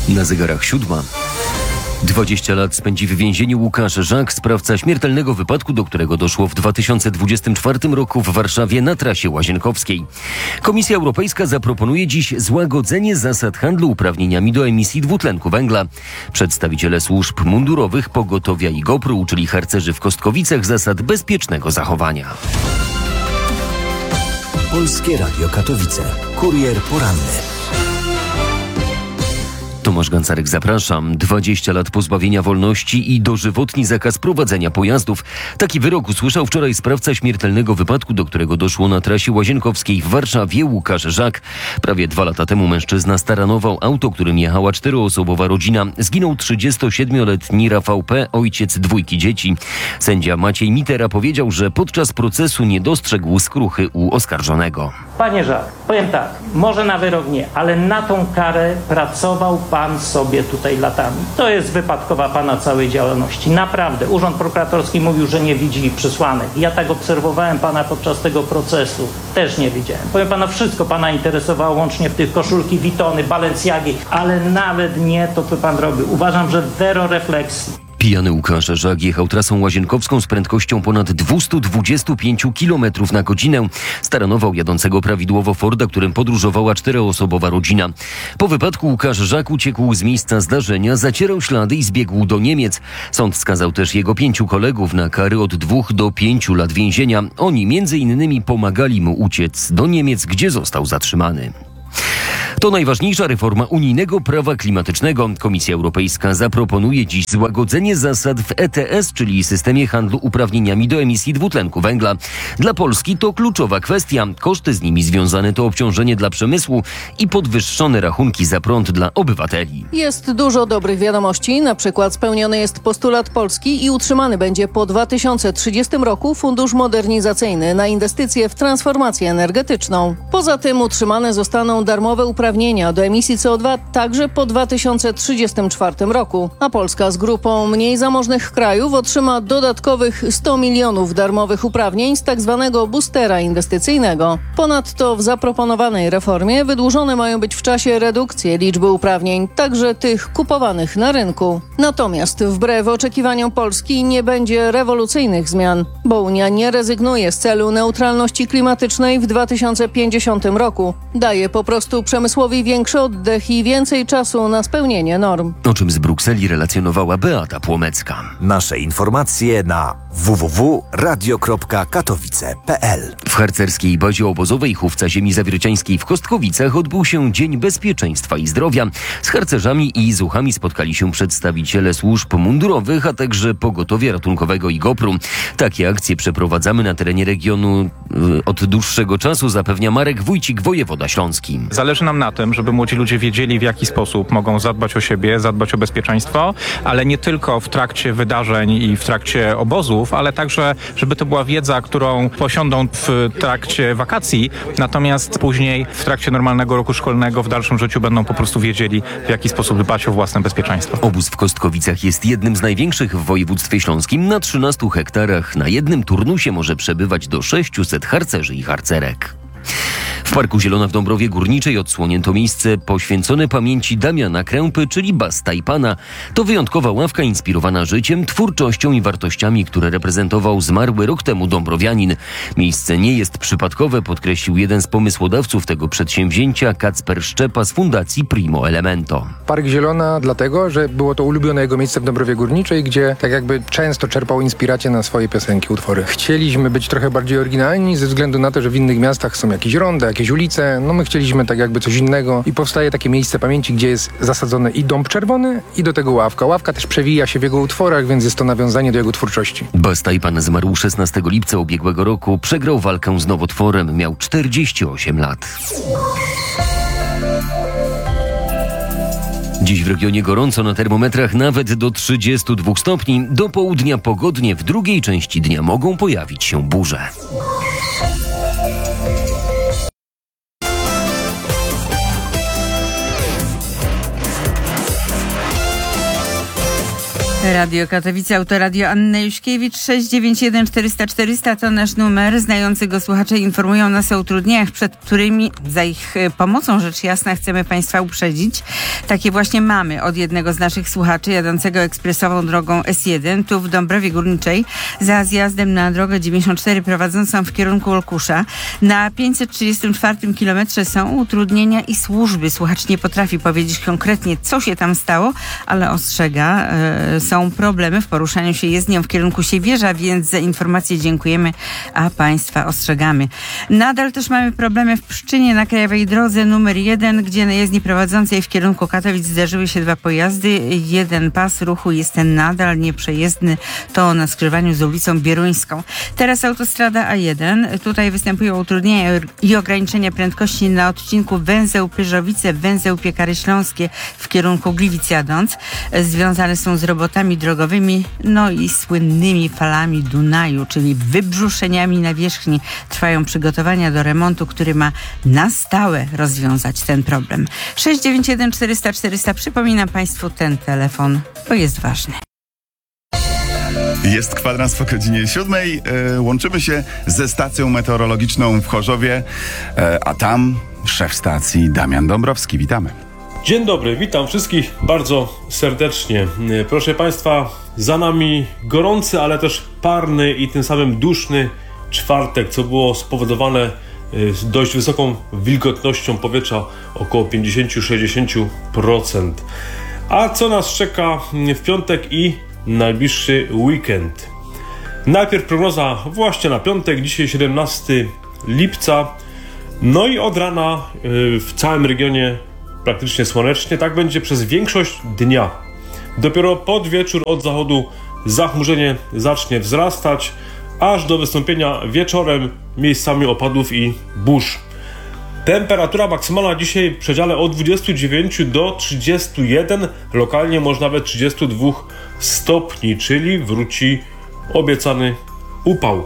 Na zegarach 7. 20 lat spędzi w więzieniu Łukasz Żak, sprawca śmiertelnego wypadku, do którego doszło w 2024 roku w Warszawie na trasie Łazienkowskiej. Komisja Europejska zaproponuje dziś złagodzenie zasad handlu uprawnieniami do emisji dwutlenku węgla. Przedstawiciele służb mundurowych, pogotowia i GOPR-u uczyli harcerzy w Kostkowicach zasad bezpiecznego zachowania. Polskie Radio Katowice. Kurier poranny. Tomasz Gancarek, zapraszam. 20 lat pozbawienia wolności i dożywotni zakaz prowadzenia pojazdów. Taki wyrok usłyszał wczoraj sprawca śmiertelnego wypadku, do którego doszło na trasie Łazienkowskiej w Warszawie, Łukasz Żak. Prawie 2 lata temu mężczyzna staranował auto, którym jechała 4-osobowa rodzina. Zginął 37-letni Rafał P., ojciec 2 dzieci. Sędzia Maciej Mitera powiedział, że podczas procesu nie dostrzegł skruchy u oskarżonego. Panie Żak, powiem tak, może na wyrok nie, ale na tą karę pracował pan sobie tutaj latami. To jest wypadkowa pana całej działalności. Naprawdę. Urząd prokuratorski mówił, że nie widzi przesłanek. Ja tak obserwowałem pana podczas tego procesu. Też nie widziałem. Powiem pana, wszystko pana interesowało, łącznie w tych koszulki Vuittony, Balenciagi, ale nawet nie to, co pan robił. Uważam, że zero refleksji. Pijany Łukasz Żak jechał trasą łazienkowską z prędkością ponad 225 km na godzinę. Staranował jadącego prawidłowo Forda, którym podróżowała 4-osobowa rodzina. Po wypadku Łukasz Żak uciekł z miejsca zdarzenia, zacierał ślady i zbiegł do Niemiec. Sąd skazał też jego 5 kolegów na kary od 2 do 5 lat więzienia. Oni m.in. pomagali mu uciec do Niemiec, gdzie został zatrzymany. To najważniejsza reforma unijnego prawa klimatycznego. Komisja Europejska zaproponuje dziś złagodzenie zasad w ETS, czyli systemie handlu uprawnieniami do emisji dwutlenku węgla. Dla Polski to kluczowa kwestia. Koszty z nimi związane to obciążenie dla przemysłu i podwyższone rachunki za prąd dla obywateli. Jest dużo dobrych wiadomości. Na przykład spełniony jest postulat Polski i utrzymany będzie po 2030 roku fundusz modernizacyjny na inwestycje w transformację energetyczną. Poza tym utrzymane zostaną darmowe uprawnienia do emisji CO2 także po 2034 roku, a Polska z grupą mniej zamożnych krajów otrzyma dodatkowych 100 milionów darmowych uprawnień z tak zwanego boostera inwestycyjnego. Ponadto w zaproponowanej reformie wydłużone mają być w czasie redukcje liczby uprawnień, także tych kupowanych na rynku. Natomiast wbrew oczekiwaniom Polski nie będzie rewolucyjnych zmian, bo Unia nie rezygnuje z celu neutralności klimatycznej w 2050 roku. Daje po prostu przemysłowi większy oddech i więcej czasu na spełnienie norm. O czym z Brukseli relacjonowała Beata Płomecka. Nasze informacje na www.radio.katowice.pl. W harcerskiej bazie obozowej Chówca Ziemi Zawierciańskiej w Kostkowicach odbył się Dzień Bezpieczeństwa i Zdrowia. Z harcerzami i zuchami spotkali się przedstawiciele służb mundurowych, a także pogotowia ratunkowego i GOPR-u. Takie akcje przeprowadzamy na terenie regionu od dłuższego czasu, zapewnia Marek Wójcik, wojewoda śląski. Zależy nam na tym, żeby młodzi ludzie wiedzieli, w jaki sposób mogą zadbać o siebie, zadbać o bezpieczeństwo, ale nie tylko w trakcie wydarzeń i w trakcie obozów, ale także, żeby to była wiedza, którą posiądą w trakcie wakacji, natomiast później w trakcie normalnego roku szkolnego w dalszym życiu będą po prostu wiedzieli, w jaki sposób dbać o własne bezpieczeństwo. Obóz w Kostkowicach jest jednym z największych w województwie śląskim. Na 13 hektarach na jednym turnusie może przebywać do 600 harcerzy i harcerek. W Parku Zielona w Dąbrowie Górniczej odsłonięto miejsce poświęcone pamięci Damiana Krępy, czyli Basta i Pana. To wyjątkowa ławka inspirowana życiem, twórczością i wartościami, które reprezentował zmarły rok temu dąbrowianin. Miejsce nie jest przypadkowe, podkreślił jeden z pomysłodawców tego przedsięwzięcia, Kacper Szczepa z Fundacji Primo Elemento. Park Zielona dlatego, że było to ulubione jego miejsce w Dąbrowie Górniczej, gdzie tak jakby często czerpał inspirację na swoje piosenki, utwory. Chcieliśmy być trochę bardziej oryginalni ze względu na to, że w innych miastach są jakieś ronda, jakieś ulice, no my chcieliśmy tak jakby coś innego i powstaje takie miejsce pamięci, gdzie jest zasadzony i dąb czerwony i do tego ławka. Ławka też przewija się w jego utworach, więc jest to nawiązanie do jego twórczości. Basta i Pan zmarł 16 lipca ubiegłego roku. Przegrał walkę z nowotworem. Miał 48 lat. Dziś w regionie gorąco, na termometrach nawet do 32 stopni. Do południa pogodnie, w drugiej części dnia mogą pojawić się burze. Radio Katowice, Autoradio Anna Juśkiewicz, 691 400 400 to nasz numer. Znający go słuchacze informują nas o utrudnieniach, przed którymi za ich pomocą, rzecz jasna, chcemy Państwa uprzedzić. Takie właśnie mamy od jednego z naszych słuchaczy jadącego ekspresową drogą S1 tu w Dąbrowie Górniczej za zjazdem na drogę 94 prowadzącą w kierunku Olkusza. Na 534 kilometrze są utrudnienia i służby. Słuchacz nie potrafi powiedzieć konkretnie, co się tam stało, ale ostrzega, są problemy w poruszaniu się jezdnią w kierunku Siewierza, więc za informacje dziękujemy, a Państwa ostrzegamy. Nadal też mamy problemy w Pszczynie na krajowej drodze numer 1, gdzie na jezdni prowadzącej w kierunku Katowic zderzyły się dwa pojazdy. Jeden pas ruchu jest nadal nieprzejezdny, to na skrzyżowaniu z ulicą Bieruńską. Teraz autostrada A1. Tutaj występują utrudnienia i ograniczenia prędkości na odcinku węzeł Pyrzowice, węzeł Piekary Śląskie w kierunku Gliwic jadąc. Związane są z robotami drogowymi, no i słynnymi falami Dunaju, czyli wybrzuszeniami nawierzchni. Trwają przygotowania do remontu, który ma na stałe rozwiązać ten problem. 691 400 400. Przypominam Państwu ten telefon, bo jest ważny. Jest kwadrans po godzinie 7. Łączymy się ze stacją meteorologiczną w Chorzowie, a tam szef stacji Damian Dąbrowski. Witamy. Dzień dobry, witam wszystkich bardzo serdecznie. Proszę Państwa, za nami gorący, ale też parny i tym samym duszny czwartek, co było spowodowane dość wysoką wilgotnością powietrza, około 50-60%. A co nas czeka w piątek i najbliższy weekend? Najpierw prognoza właśnie na piątek, dzisiaj 17 lipca. No i od rana w całym regionie praktycznie słonecznie. Tak będzie przez większość dnia. Dopiero pod wieczór od zachodu zachmurzenie zacznie wzrastać, aż do wystąpienia wieczorem miejscami opadów i burz. Temperatura maksymalna dzisiaj w przedziale od 29 do 31, lokalnie może nawet 32 stopni, czyli wróci obiecany upał.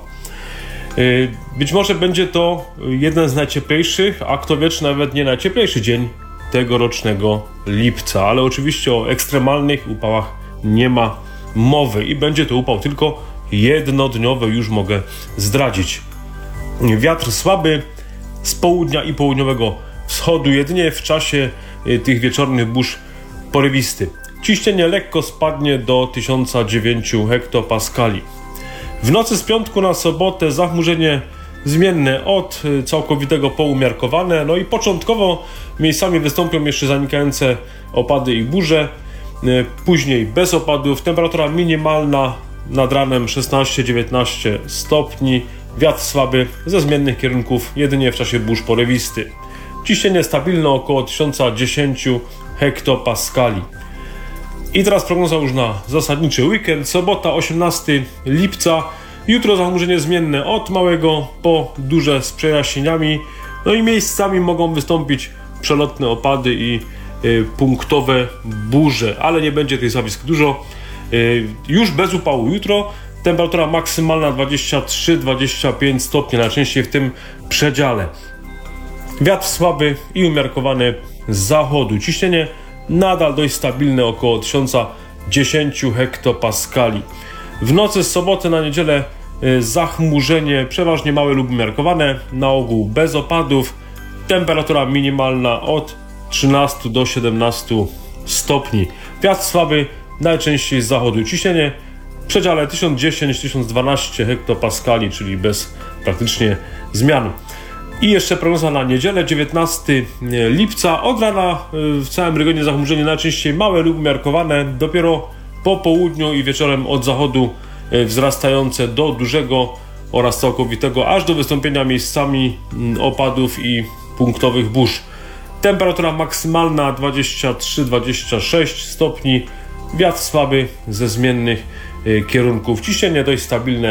Być może będzie to jeden z najcieplejszych, a kto wie, czy nawet nie najcieplejszy dzień tegorocznego lipca, ale oczywiście o ekstremalnych upałach nie ma mowy i będzie to upał tylko jednodniowy, już mogę zdradzić. Wiatr słaby z południa i południowego wschodu, jedynie w czasie tych wieczornych burz porywisty. Ciśnienie lekko spadnie do 1009 hektopaskali. W nocy z piątku na sobotę zachmurzenie zmienne od całkowitego po umiarkowane, no i początkowo miejscami wystąpią jeszcze zanikające opady i burze, później bez opadów, temperatura minimalna nad ranem 16-19 stopni, wiatr słaby ze zmiennych kierunków, jedynie w czasie burz porywisty. Ciśnienie stabilne około 1010 hektopaskali. I teraz prognoza już na zasadniczy weekend, sobota 18 lipca. Jutro zachmurzenie zmienne od małego po duże z przejaśnieniami, no i miejscami mogą wystąpić przelotne opady i punktowe burze, ale nie będzie tych zjawisk dużo. Już bez upału jutro, temperatura maksymalna 23-25 stopni, najczęściej w tym przedziale. Wiatr słaby i umiarkowany z zachodu. Ciśnienie nadal dość stabilne, około 1010 hektopaskali. W nocy z soboty na niedzielę zachmurzenie przeważnie małe lub umiarkowane, na ogół bez opadów, temperatura minimalna od 13 do 17 stopni. Wiatr słaby, najczęściej z zachodu. Ciśnienie w przedziale 1010-1012 hektopaskali, czyli bez praktycznie zmian. I jeszcze prognoza na niedzielę, 19 lipca. Od rana w całym regionie zachmurzenie najczęściej małe lub umiarkowane, dopiero po południu i wieczorem od zachodu wzrastające do dużego oraz całkowitego, aż do wystąpienia miejscami opadów i punktowych burz. Temperatura maksymalna 23-26 stopni, wiatr słaby ze zmiennych kierunków. Ciśnienie dość stabilne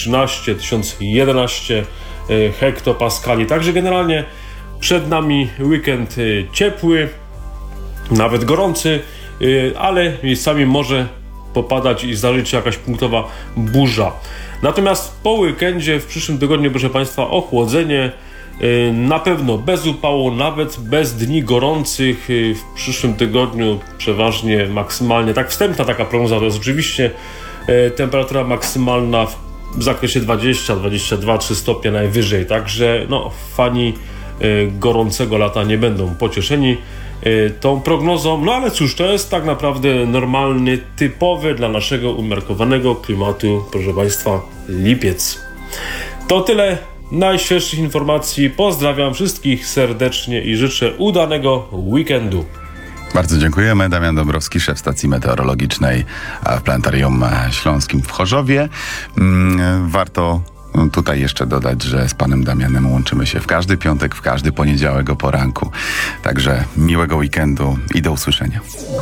1013-1011 hektopaskali. Także generalnie przed nami weekend ciepły, nawet gorący, ale miejscami może popadać i zdarzyć się jakaś punktowa burza. Natomiast po weekendzie w przyszłym tygodniu, proszę Państwa, ochłodzenie Na pewno bez upału, nawet bez dni gorących. W przyszłym tygodniu przeważnie maksymalnie, tak wstępna taka prognoza, to jest oczywiście temperatura maksymalna w zakresie 20-22-3 stopnie najwyżej. Także fani gorącego lata nie będą pocieszeni tą prognozą. No ale cóż, to jest tak naprawdę normalny, typowy dla naszego umiarkowanego klimatu, proszę Państwa, lipiec. To tyle najświeższych informacji. Pozdrawiam wszystkich serdecznie i życzę udanego weekendu. Bardzo dziękujemy. Damian Dąbrowski, szef stacji meteorologicznej w Planetarium Śląskim w Chorzowie. Warto tutaj jeszcze dodać, że z panem Damianem łączymy się w każdy piątek, w każdy poniedziałek o poranku. Także miłego weekendu i do usłyszenia.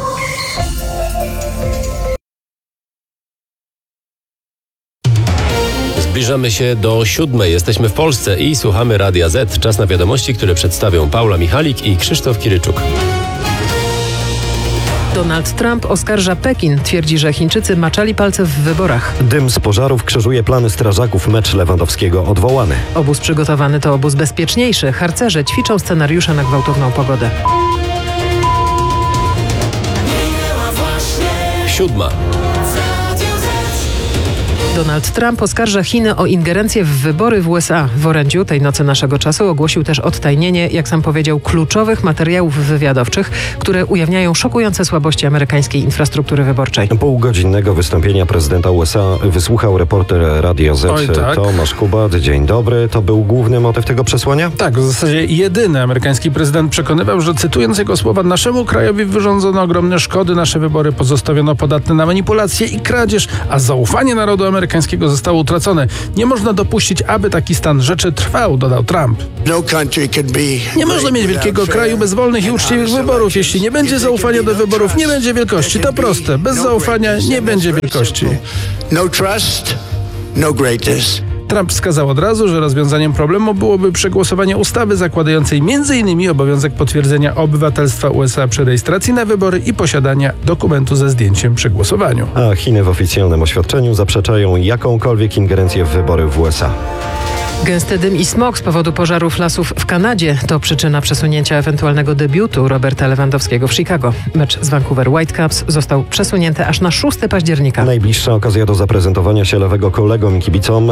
Zbliżamy się do 7. Jesteśmy w Polsce i słuchamy Radia Z. Czas na wiadomości, które przedstawią Paula Michalik i Krzysztof Kiryczuk. Donald Trump oskarża Pekin. Twierdzi, że Chińczycy maczali palce w wyborach. Dym z pożarów krzyżuje plany strażaków. Mecz Lewandowskiego odwołany. Obóz przygotowany to obóz bezpieczniejszy. Harcerze ćwiczą scenariusze na gwałtowną pogodę. 7. Donald Trump oskarża Chiny o ingerencję w wybory w USA. W orędziu tej nocy naszego czasu ogłosił też odtajnienie, jak sam powiedział, kluczowych materiałów wywiadowczych, które ujawniają szokujące słabości amerykańskiej infrastruktury wyborczej. Półgodzinnego wystąpienia prezydenta USA wysłuchał reporter Radia Z. Oj, tak. Tomasz Kubat. Dzień dobry. To był główny motyw tego przesłania? Tak, w zasadzie jedyny. Amerykański prezydent przekonywał, że cytując jego słowa, naszemu krajowi wyrządzono ogromne szkody, nasze wybory pozostawiono podatne na manipulacje i kradzież, a zaufanie narodu amerykańskiego zostało utracone. Nie można dopuścić, aby taki stan rzeczy trwał, dodał Trump. Nie można mieć wielkiego kraju bez wolnych i uczciwych wyborów. Jeśli nie będzie zaufania do wyborów, nie będzie wielkości. To proste. Bez zaufania nie będzie wielkości. Trump wskazał od razu, że rozwiązaniem problemu byłoby przegłosowanie ustawy zakładającej m.in. obowiązek potwierdzenia obywatelstwa USA przy rejestracji na wybory i posiadania dokumentu ze zdjęciem przy głosowaniu. A Chiny w oficjalnym oświadczeniu zaprzeczają jakąkolwiek ingerencję w wybory w USA. Gęsty dym i smog z powodu pożarów lasów w Kanadzie to przyczyna przesunięcia ewentualnego debiutu Roberta Lewandowskiego w Chicago. Mecz z Vancouver Whitecaps został przesunięty aż na 6 października. Najbliższa okazja do zaprezentowania się lewego kolegom i kibicom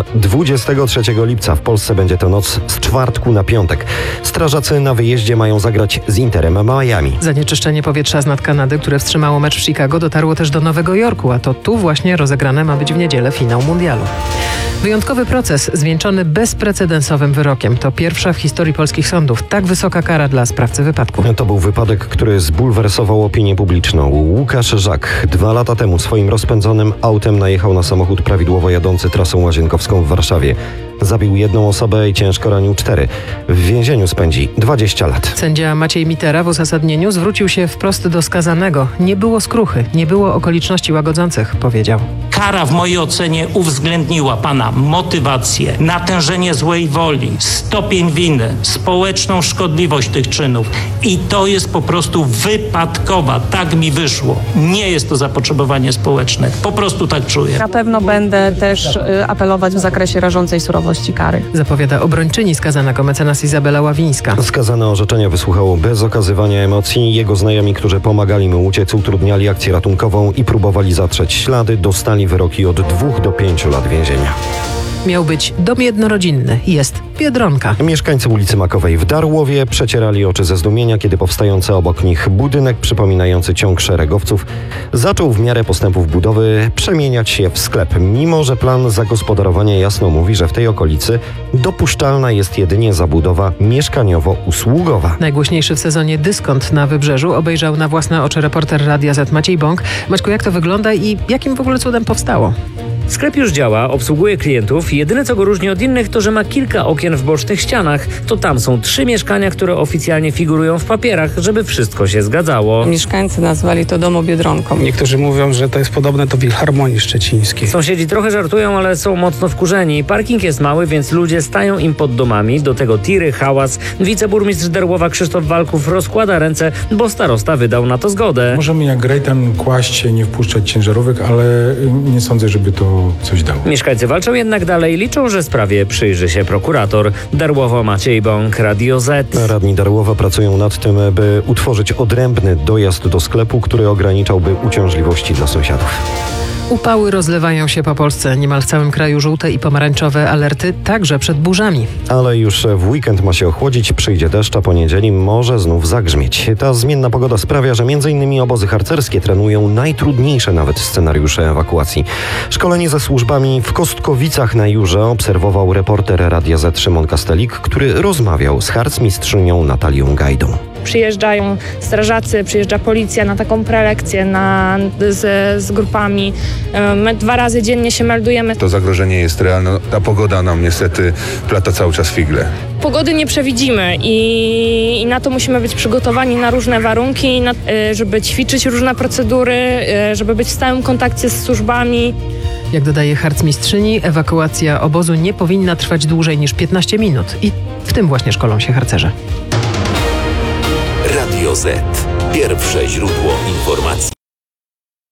23 lipca. W Polsce będzie to noc z czwartku na piątek. Strażacy na wyjeździe mają zagrać z Interem Miami. Zanieczyszczenie powietrza z nad Kanady, które wstrzymało mecz w Chicago, dotarło też do Nowego Jorku, a to tu właśnie rozegrane ma być w niedzielę finał mundialu. Wyjątkowy proces zwieńczony bezprecedensowym wyrokiem. To pierwsza w historii polskich sądów tak wysoka kara dla sprawcy wypadku. To był wypadek, który zbulwersował opinię publiczną. Łukasz Żak 2 lata temu swoim rozpędzonym autem najechał na samochód prawidłowo jadący trasą łazienkowską w Warszawie. Zabił 1 osobę i ciężko ranił 4. W więzieniu spędzi 20 lat. Sędzia Maciej Mitera w uzasadnieniu zwrócił się wprost do skazanego. Nie było skruchy, nie było okoliczności łagodzących, powiedział. Kara w mojej ocenie uwzględniła pana motywację, natężenie złej woli, stopień winy, społeczną szkodliwość tych czynów. I to jest po prostu wypadkowa. Tak mi wyszło. Nie jest to zapotrzebowanie społeczne. Po prostu tak czuję. Na pewno będę też apelować w zakresie rażącej surowości kary. Zapowiada obrończyni skazanego mecenas Izabela Ławińska. Skazane orzeczenia wysłuchało bez okazywania emocji. Jego znajomi, którzy pomagali mu uciec, utrudniali akcję ratunkową i próbowali zatrzeć ślady, dostali wyroki od 2 do 5 lat więzienia. Miał być dom jednorodzinny. Jest Biedronka. Mieszkańcy ulicy Makowej w Darłowie przecierali oczy ze zdumienia, kiedy powstający obok nich budynek przypominający ciąg szeregowców zaczął w miarę postępów budowy przemieniać się w sklep. Mimo że plan zagospodarowania jasno mówi, że w tej okolicy dopuszczalna jest jedynie zabudowa mieszkaniowo-usługowa. Najgłośniejszy w sezonie dyskont na Wybrzeżu obejrzał na własne oczy reporter Radia Z Maciej Bąk. Maćku, jak to wygląda i jakim w ogóle cudem powstało? Sklep już działa, obsługuje klientów. Jedyne, co go różni od innych, to że ma kilka okien w bocznych ścianach. To tam są 3 mieszkania, które oficjalnie figurują w papierach, żeby wszystko się zgadzało. Mieszkańcy nazwali to domu Biedronką. Niektórzy mówią, że to jest podobne do Filharmonii Szczecińskiej. Sąsiedzi trochę żartują, ale są mocno wkurzeni. Parking jest mały, więc ludzie stają im pod domami. Do tego tiry, hałas. Wiceburmistrz Derłowa Krzysztof Walków rozkłada ręce, bo starosta wydał na to zgodę. Możemy jak grejtem kłaść się, nie wpuszczać ciężarówek, ale nie sądzę, żeby to to coś dało. Mieszkańcy walczą jednak dalej, liczą, że sprawie przyjrzy się prokurator. Darłowo, Maciej Bąk, Radio Z. Radni Darłowa pracują nad tym, by utworzyć odrębny dojazd do sklepu, który ograniczałby uciążliwości dla sąsiadów. Upały rozlewają się po Polsce. Niemal w całym kraju żółte i pomarańczowe alerty, także przed burzami. Ale już w weekend ma się ochłodzić, przyjdzie deszcz, a po niedzieli może znów zagrzmieć. Ta zmienna pogoda sprawia, że m.in. obozy harcerskie trenują najtrudniejsze nawet scenariusze ewakuacji. Szkolenie ze służbami w Kostkowicach na Jurze obserwował reporter Radia Z Szymon Kastelik, który rozmawiał z harcmistrzynią Natalią Gajdą. Przyjeżdżają strażacy, przyjeżdża policja na taką prelekcję z grupami. My 2 razy dziennie się meldujemy. To zagrożenie jest realne. Ta pogoda nam niestety plata cały czas figle. Pogody nie przewidzimy i na to musimy być przygotowani na różne warunki, żeby ćwiczyć różne procedury, żeby być w stałym kontakcie z służbami. Jak dodaje harcmistrzyni, ewakuacja obozu nie powinna trwać dłużej niż 15 minut. I w tym właśnie szkolą się harcerze. Radio Z. Pierwsze źródło informacji.